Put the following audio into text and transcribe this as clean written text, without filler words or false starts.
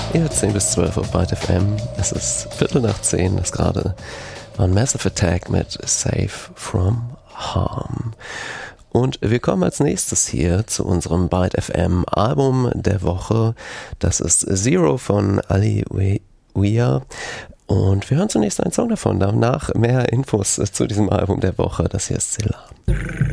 Ihr hört 10 bis 12 auf Byte FM. Es ist 10:15, das gerade war ein Massive Attack mit Safe from Harm. Und wir kommen als nächstes hier zu unserem Byte FM Album der Woche. Das ist Zero von Ali Weir. Und wir hören zunächst einen Song davon. Danach mehr Infos zu diesem Album der Woche. Das hier ist Zilla.